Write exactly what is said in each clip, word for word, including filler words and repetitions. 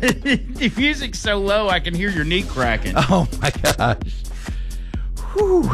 The music's so low, I can hear your knee cracking. Oh, my gosh. Whew.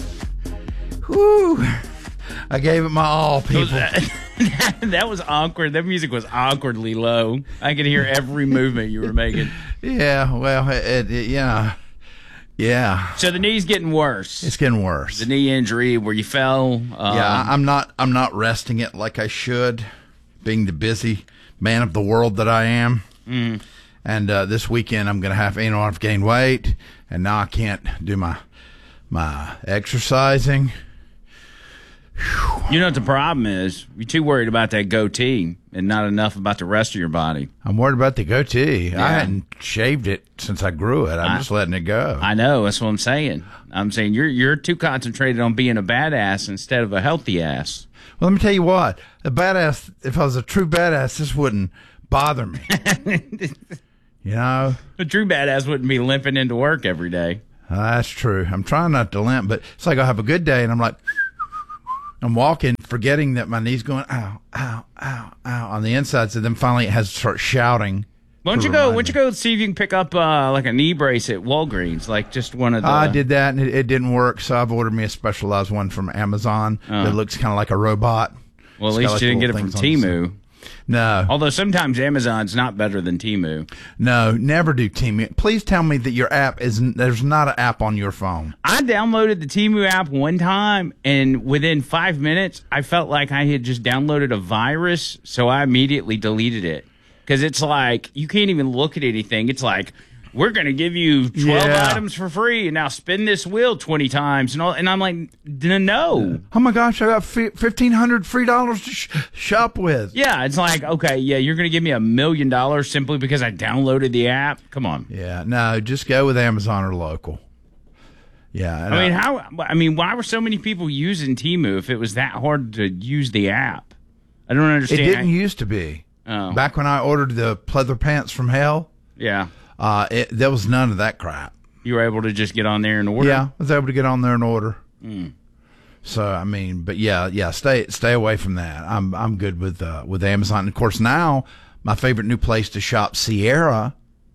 Whew. I gave it my all, people. That, that was awkward. That music was awkwardly low. I could hear every movement you were making. Yeah, well, it, it, yeah. Yeah. So the knee's getting worse. It's getting worse. The knee injury where you fell. Um, yeah, I- I'm not I'm not resting it like I should, being the busy man of the world that I am. Mm. And uh, this weekend I'm going to have, you know, I've gained weight, and now I can't do my my exercising. You know what the problem is? You're too worried about that goatee and not enough about the rest of your body. I'm worried about the goatee. Yeah. I hadn't shaved it since I grew it. I'm I- just letting it go. I know. That's what I'm saying. I'm saying you're you're too concentrated on being a badass instead of a healthy ass. Well, let me tell you what. A badass, if I was a true badass, this wouldn't bother me. You know? A true badass wouldn't be limping into work every day. Uh, that's true. I'm trying not to limp, but it's like I have a good day, and I'm like, I'm walking, forgetting that my knee's going, ow, ow, ow, ow, on the inside. So then finally it has to start shouting. Why don't to you go? remind Why don't you me. go see if you can pick up uh, like a knee brace at Walgreens, like just one of the. I did that, and it, it didn't work, so I've ordered me a specialized one from Amazon Oh. that looks kind of like a robot. Well, at It's got, least like, you didn't get little it from things on the Temu. side. No, Although sometimes Amazon's not better than Temu. no, never do Temu. Please tell me that your app isn't, there's not an app on your phone. I downloaded the Temu app one time, and within five minutes, I felt like I had just downloaded a virus, so I immediately deleted it. Because it's like, you can't even look at anything. It's like, we're going to give you twelve Yeah. items for free, and now spin this wheel twenty times. And all. And I'm like, "N- no. Oh my gosh, I got fifteen hundred free dollars to sh- shop with. Yeah, it's like, okay, yeah, you're going to give me a million dollars simply because I downloaded the app? Come on. Yeah, no, just go with Amazon or local. Yeah. and I mean, how? I mean, why were so many people using Temu if it was that hard to use the app? I don't It understand. didn't used to be. Oh. Back when I ordered the pleather pants from hell, Yeah, uh, it, there was none of that crap. you were able to just get on there and order. Yeah, I was able to get on there and order. Mm. So I mean, but yeah, yeah, stay stay away from that. I'm I'm good with uh, with Amazon. And of course, now my favorite new place to shop, Sierra,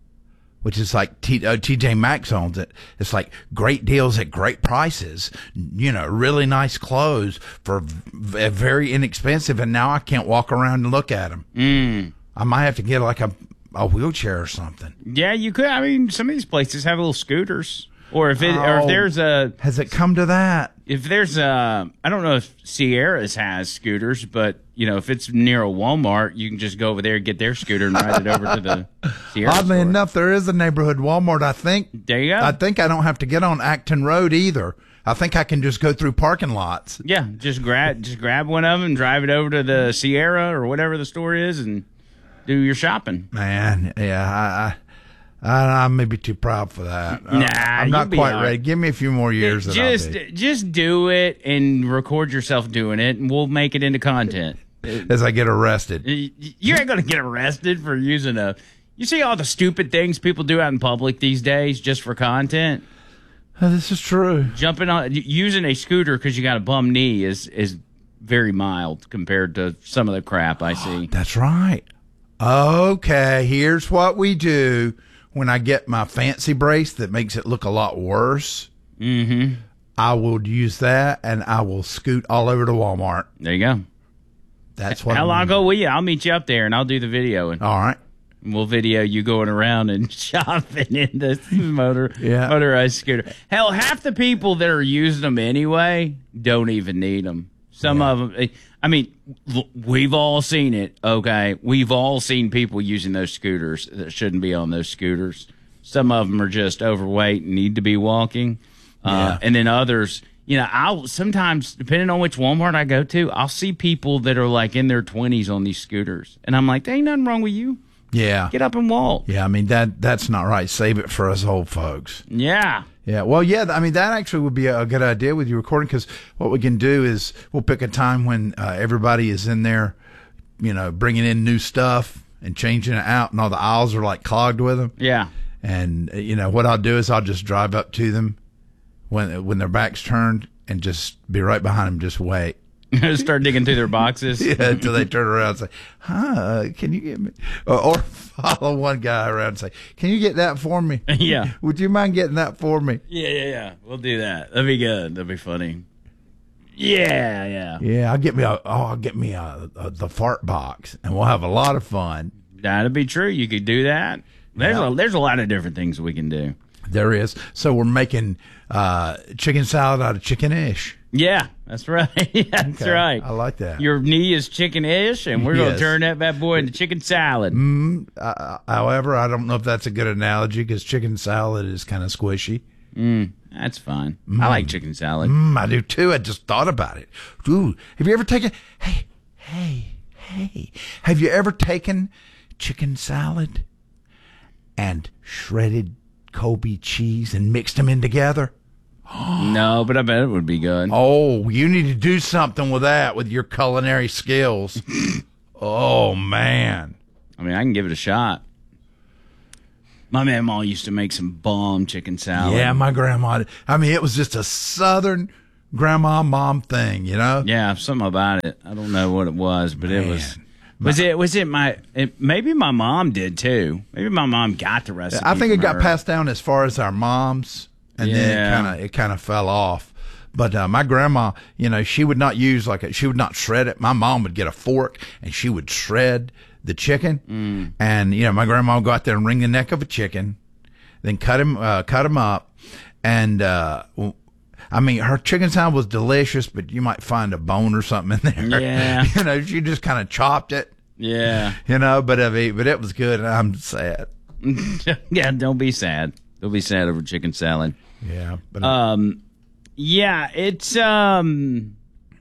which is like T, uh, T J Maxx owns it. It's like great deals at great prices. You know, really nice clothes for v- very inexpensive. And now I can't walk around and look at them. Mm. I might have to get like a a wheelchair or something. Yeah, you could. I mean, some of these places have little scooters, or if it, or if Oh. there's a, Has it come to that? if there's a, I don't know if Sierra's has scooters, but you know, if it's near a Walmart, you can just go over there and get their scooter and ride it over to the Sierra. Oddly store. enough, there is a neighborhood Walmart. I think. There you go. I think I don't have to get on Acton Road either. I think I can just go through parking lots. Yeah, just grab just grab one of them and drive it over to the Sierra or whatever the store is and do your shopping. Man, yeah, I, I, I, I may be too proud for that. Nah, I'm you'll not be quite all ready. right. Give me a few more years. that I'll Just be. just do it and record yourself doing it, and we'll make it into content. As I get arrested. Y- You ain't gonna get arrested for using a. You see all the stupid things people do out in public these days just for content. Oh, this is true. Jumping on using a scooter because you got a bum knee is is very mild compared to some of the crap I see. That's right. Okay, here's what we do when I get my fancy brace that makes it look a lot worse. Mm-hmm. I will use that, and I will scoot all over to Walmart. There you go. That's what. Hell, I'm I'll go with you. I'll meet you up there, and I'll do the video, and All right. we'll video you going around and shopping in the motor Yeah. motorized scooter. Hell, half the people that are using them anyway don't even need them. Some Yeah. of them, I mean, l- we've all seen it. Okay, we've all seen people using those scooters that shouldn't be on those scooters. Some of them are just overweight and need to be walking, uh, Yeah. and then others. You know, I'll sometimes, depending on which Walmart I go to, I'll see people that are like in their twenties on these scooters, and I'm like, there ain't nothing wrong with you. Yeah. Get up and walk. Yeah, I mean, that that's not right. Save it for us old folks. Yeah. Yeah, well, yeah, I mean, that actually would be a good idea with you recording, because what we can do is we'll pick a time when uh, everybody is in there, you know, bringing in new stuff and changing it out, and all the aisles are like clogged with them. Yeah. And, uh, you know, what I'll do is I'll just drive up to them when when their back's turned and just be right behind them, just wait. Start digging through their boxes. Yeah, until they turn around and say, huh, can you get me? Or, or follow one guy around and say, can you get that for me? Yeah. Would you mind getting that for me? Yeah, yeah, yeah. We'll do that. That'd be good. That'd be funny. Yeah, yeah. Yeah, I'll get me a, oh, I'll get me a, a, the fart box, and we'll have a lot of fun. That'd be true. You could do that. There's, Yeah. a, there's a lot of different things we can do. There is. So we're making uh, chicken salad out of chicken-ish. Yeah, that's right. That's Okay, right. I like that. Your knee is chicken-ish, and we're going Yes. to turn that bad boy into chicken salad. Uh, however, I don't know if that's a good analogy because chicken salad is kind of squishy. Mm, that's fine. I like chicken salad. Mm, I do too. I just thought about it. Ooh, have you ever taken? Hey, hey, hey! Have you ever taken chicken salad and shredded Kobe cheese and mixed them in together? No, but I bet it would be good. Oh, you need to do something with that with your culinary skills. Oh man! I mean, I can give it a shot. My mama used to make some bomb chicken salad. Yeah, my grandma. I mean, it was just a Southern grandma mom thing, you know. Yeah, something about it. I don't know what it was, but it was. Man. Was it? Was it my? It, maybe my mom did too. Maybe my mom got the recipe. I think it from got her. passed down as far as our moms, and then Yeah. it kind of it kind of fell off. But uh, my grandma, you know, she would not use like a, she would not shred it. My mom would get a fork and she would shred the chicken, Mm. and you know, my grandma would go out there and wring the neck of a chicken, then cut him uh, cut him up, and uh, I mean, her chicken salad was delicious, but you might find a bone or something in there. Yeah. You know, she just kind of chopped it. Yeah. You know, but I mean, but it was good, and I'm sad. Yeah. Don't be sad. Don't be sad over chicken salad. Yeah, but Um. Yeah. It's um.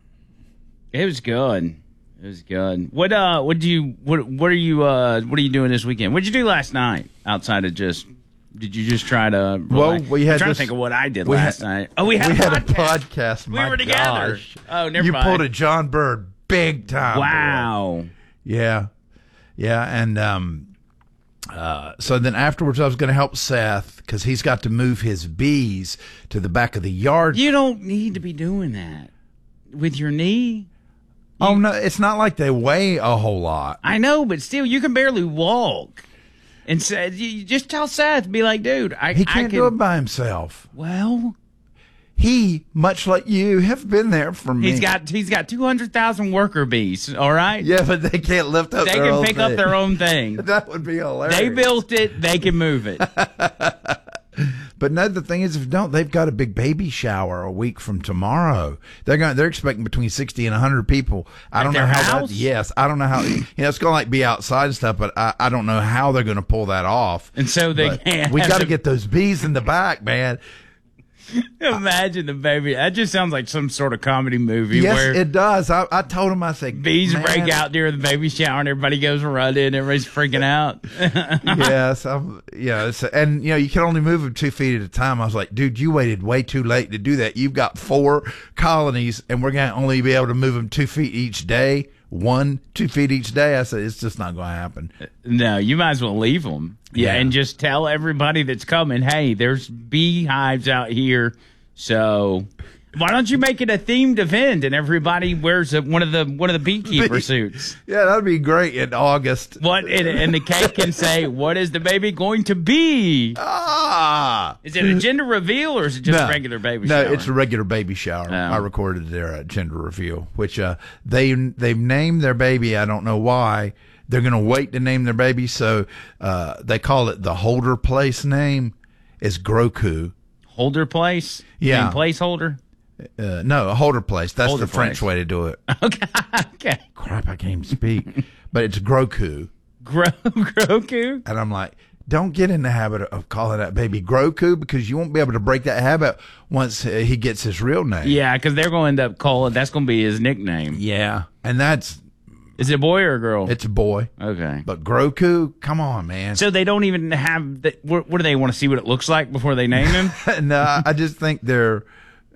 It was good. It was good. What uh? What do you? What What are you? Uh. What are you doing this weekend? What did you do last night outside of just? Did you just try to? Well, relax? we had I'm trying this- to think of what I did we last had- night. Oh, we had, we a, had a podcast. podcast. We My were together. gosh. Oh, never you mind. pulled a John Bird big time. boy. Wow. Yeah, yeah, and um, uh, so then afterwards, I was going to help Seth because he's got to move his bees to the back of the yard. You don't need to be doing that with your knee. oh no, it's not like they weigh a whole lot. I know, but still, you can barely walk. And said, you just tell Seth, be like, dude, I He I can't can, do it by himself. Well, He, much like you, have been there for me. he's got he's got two hundred thousand worker bees. All right, yeah, but they can't lift up. they their can own pick up thing. their own thing. That would be hilarious. They built it. They can move it. But no, the thing is, if you don't, they've got a big baby shower a week from tomorrow. They're going. They're expecting between sixty and a hundred people. I At don't know their how. house? That, yes, I don't know how. You know, it's going to like be outside and stuff, but I, I don't know how they're going to pull that off. And so they But can't. we have got to the- get those bees in the back, man. Imagine the baby. That just sounds like some sort of comedy movie Yes, where it does. I, I told him, I said, bees man, break out during the baby shower and everybody goes running. Everybody's freaking out. Yes, I'm, yeah, it's, and you know you can only move them two feet at a time. I was like, dude, you waited way too late to do that. You've got four colonies, and we're gonna only be able to move them two feet each day. One, two feet each day. I said, it's just not going to happen. No, you might as well leave them. Yeah, Yeah. and just tell everybody that's coming, hey, there's beehives out here. So why don't you make it a themed event and everybody wears a, one of the one of the beekeeper Bee- suits? Yeah, that'd be great in August. What and, and the cake can say, what is the baby going to be? Ah, Is it a gender reveal or is it just no, a regular baby no, shower? it's a regular baby shower. Oh. I recorded their uh, gender reveal, which uh, they they've named their baby. I don't know why. They're going to wait to name their baby, so uh, they call it the Holder Place name is Groku. Holder place? You Yeah. mean placeholder? Uh, no, a Holder Place. That's Holder the French Place. way to do it. Okay. Okay. Crap, I can't even speak. But it's Groku. Gro- Groku? And I'm like, don't get in the habit of calling that baby Groku because you won't be able to break that habit once uh, he gets his real name. Yeah, because they're going to end up calling, that's going to be his nickname. Yeah. And that's, Is it a boy or a girl? it's a boy. Okay. But Groku, come on, man. So they don't even have the, what, what do they want to see what it looks like before they name him? no, I just think they're,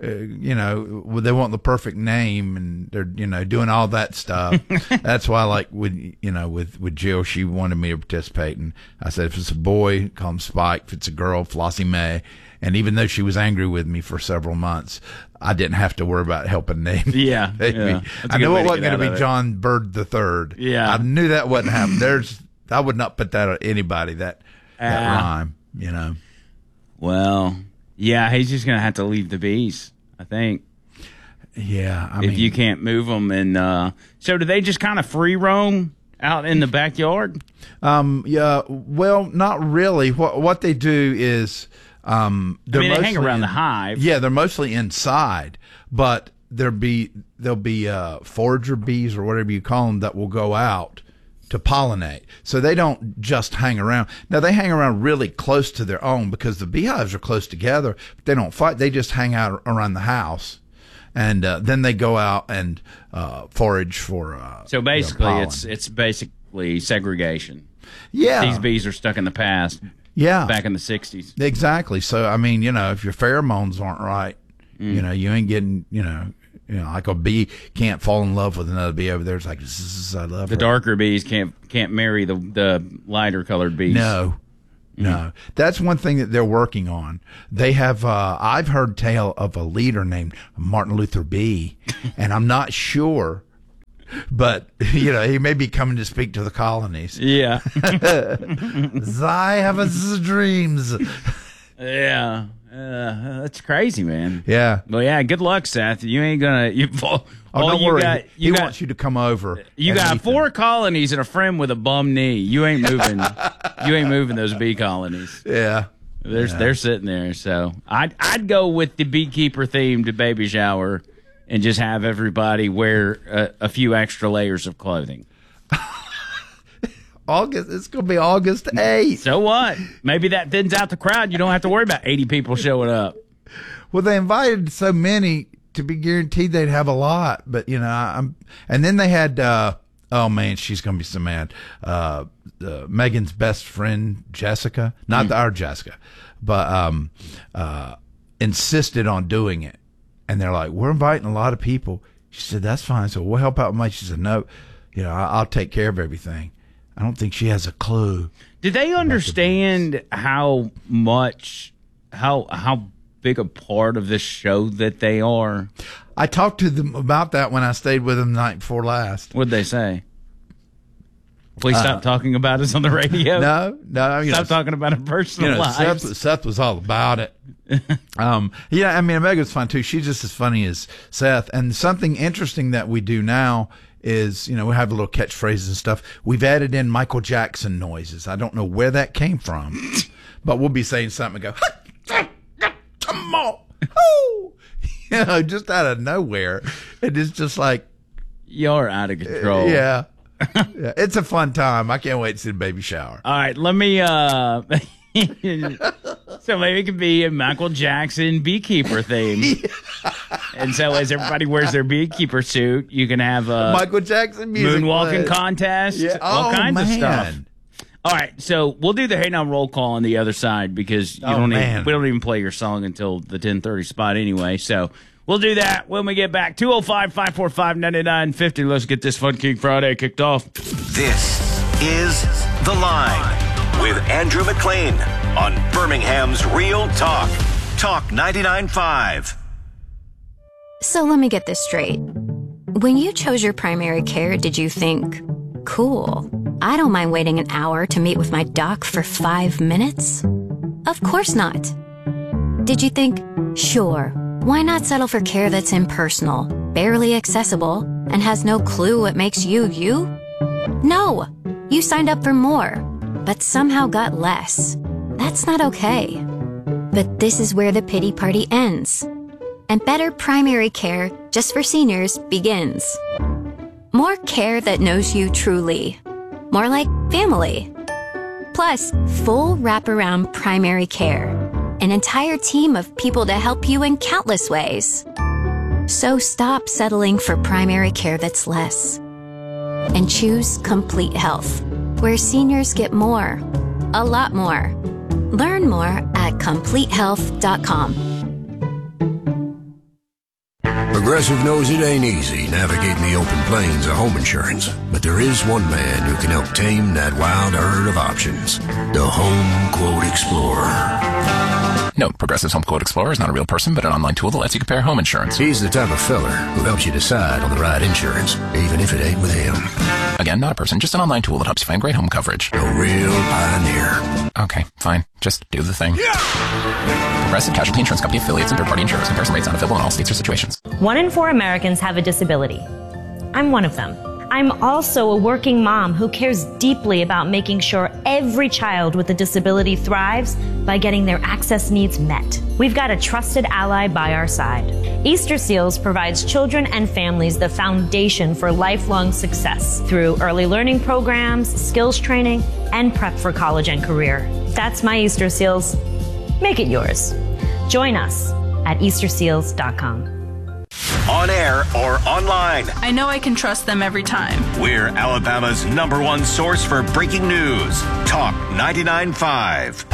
uh, you know, they want the perfect name, and they're, you know, doing all that stuff. That's why, like, with, you know, with, with Jill, she wanted me to participate. And I said, if it's a boy, call him Spike. If it's a girl, Flossie Mae. And even though she was angry with me for several months, I didn't have to worry about helping name. Yeah. yeah. I knew it wasn't going to be John Bird the Third. Yeah. I knew that wasn't happening. There's, I would not put that on anybody, that, that uh, rhyme, you know. Well, yeah, he's just going to have to leave the bees, I think. Yeah. I if mean, you can't move them. And uh, so do they just kind of free roam out in the backyard? Um, yeah, well, not really. What, what they do is, um, I mean, they hang mostly around in- the hive. Yeah, they're mostly inside, but there be there'll be uh, forager bees or whatever you call them that will go out to pollinate. So they don't just hang around. Now they hang around really close to their own because the beehives are close together. But they don't fight. They just hang out around the house, and uh, then they go out and uh, forage for. Uh, So basically, you know, pollen. it's it's basically segregation. yeah, These bees are stuck in the past, yeah, back in the sixties. exactly. So I mean, you know, if your pheromones aren't right, Mm. you know, you ain't getting, you know, you know, like a bee can't fall in love with another bee over there. It's like, "Zzz, I love The her." darker bees can't can't marry the the lighter colored bees. No, no. That's one thing that they're working on. They have, uh, I've heard tale of a leader named Martin Luther B, and I'm not sure, but, you know, he may be coming to speak to the colonies. Yeah. I have a z- dreams. yeah. Uh, that's crazy, man. Yeah. Well, yeah. Good luck, Seth. You ain't gonna. You. All, Oh, all don't you worry. got. he You got. wants you to come over. You and got meet four them. colonies and a friend with a bum knee. You ain't moving. you ain't moving those bee colonies. Yeah. They're Yeah. they're sitting there. So I'd I'd go with the beekeeper themed baby shower, and just have everybody wear a, a few extra layers of clothing. August. It's going to be August eighth. So what? Maybe that thins out the crowd. You don't have to worry about eighty people showing up. Well, they invited so many to be guaranteed they'd have a lot, but you know, I'm, and then they had, uh, oh man, she's going to be so mad. Uh, uh, Megan's best friend, Jessica, not the, our Jessica, but, um, uh, insisted on doing it. And they're like, we're inviting a lot of people. She said, that's fine. So we'll help out much. She said, no, you know, I, I'll take care of everything. I don't think she has a clue. Did they understand how much, how how big a part of this show that they are? I talked to them about that when I stayed with them the night before last. What'd they say? Please stop talking about us on the radio. No, no, you Stop know, talking about our personal you know, lives. Seth, Seth was all about it. um, yeah, I mean, Megan's fun too. She's just as funny as Seth. And something interesting that we do now is, you know, we have little catchphrases and stuff. We've added in Michael Jackson noises. I don't know where that came from, but we'll be saying something and go, come on, oh, you know, just out of nowhere. And it's just like, You're out of control. yeah. Yeah, it's a fun time. I can't wait to see the baby shower. All right, let me. uh So maybe it could be a Michael Jackson beekeeper theme. And so as everybody wears their beekeeper suit, you can have a Michael Jackson music. moonwalking plays. contest, Yeah. all Oh, kinds of man. stuff. All right, so we'll do the Hey Now roll call on the other side because you Oh, don't man. even, we don't even play your song until the ten thirty spot anyway. So we'll do that when we get back. two oh five, five four five, nine nine five oh. Let's get this Fun King Friday kicked off. This is The Line with Andrew McLean on Birmingham's Real Talk. Talk ninety-nine point five. So let me get this straight. When you chose your primary care, did you think, cool, I don't mind waiting an hour to meet with my doc for five minutes? Of course not. Did you think, sure, why not settle for care that's impersonal, barely accessible, and has no clue what makes you you? No, you signed up for more, but somehow got less. That's not okay. But this is where the pity party ends. And better primary care just for seniors begins. More care that knows you truly. More like family. Plus, full wraparound primary care. An entire team of people to help you in countless ways. So stop settling for primary care that's less. And choose Complete Health, where seniors get more. A lot more. Learn more at complete health dot com. Progressive knows it ain't easy navigating the open plains of home insurance, but there is one man who can help tame that wild herd of options. The Home Quote Explorer. Note, Progressive's Home Quote Explorer is not a real person, but an online tool that lets you compare home insurance. He's the type of feller who helps you decide on the right insurance, even if it ain't with him. Again, not a person, just an online tool that helps you find great home coverage. A real pioneer. Okay, fine. Just do the thing. Yeah! Progressive Casualty Insurance Company affiliates and third-party insurers. Comparison rates not available in all states or situations. One in four Americans have a disability. I'm one of them. I'm also a working mom who cares deeply about making sure every child with a disability thrives by getting their access needs met. We've got a trusted ally by our side. Easter Seals provides children and families the foundation for lifelong success through early learning programs, skills training, and prep for college and career. That's my Easter Seals. Make it yours. Join us at Easter Seals dot com. On air or online, I know I can trust them every time. We're Alabama's number one source for breaking news. Talk ninety-nine point five.